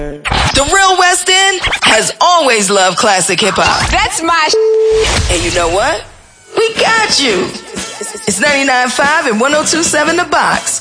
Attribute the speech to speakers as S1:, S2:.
S1: The Real West End has always loved classic hip-hop.
S2: That's my
S1: And you know what? We got you. It's 99.5 and 102.7 The Box.